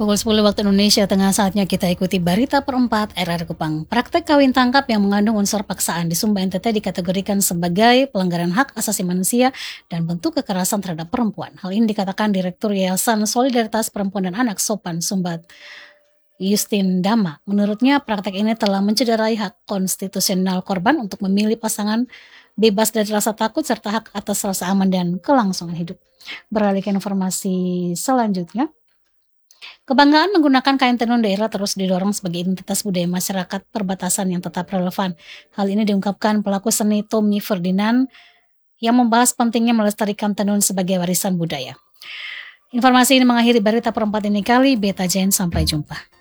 Pukul 10 waktu Indonesia Tengah, saatnya kita ikuti berita perempat RR Kupang. Praktek kawin tangkap yang mengandung unsur paksaan di Sumba NTT dikategorikan sebagai pelanggaran hak asasi manusia dan bentuk kekerasan terhadap perempuan. Hal ini dikatakan Direktur Yayasan Solidaritas Perempuan dan Anak Sopan Sumba, Justin Dama. Menurutnya praktek ini telah mencederai hak konstitusional korban untuk memilih pasangan bebas dari rasa takut serta hak atas rasa aman dan kelangsungan hidup. Beralih ke informasi selanjutnya. Kebanggaan menggunakan kain tenun daerah terus didorong sebagai identitas budaya masyarakat perbatasan yang tetap relevan. Hal ini diungkapkan pelaku seni Tommy Ferdinand yang membahas pentingnya melestarikan tenun sebagai warisan budaya. Informasi ini mengakhiri berita perempat ini kali. Beta Jen, sampai jumpa.